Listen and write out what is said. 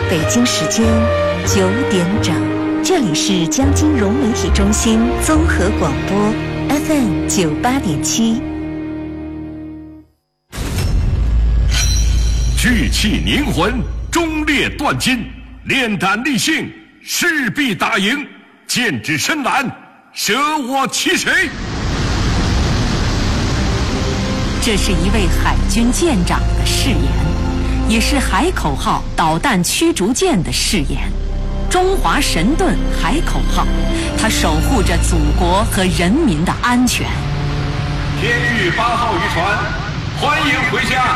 北京时间9点整，这里是江金融媒体中心综合广播 FM 98.7。 聚气凝魂，忠烈断金，炼胆立性，势必打赢，剑指深蓝，舍我其谁？ 这是一位海军舰长的誓言，也是海口号导弹驱逐舰的誓言。中华神盾海口号，它守护着祖国和人民的安全。 天域8号渔船，欢迎回家。